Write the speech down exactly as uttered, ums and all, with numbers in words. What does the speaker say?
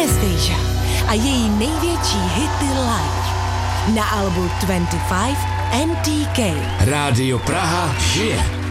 Anastasia a její největší hity live na albu dvacet pět N T K. Rádio Praha žije.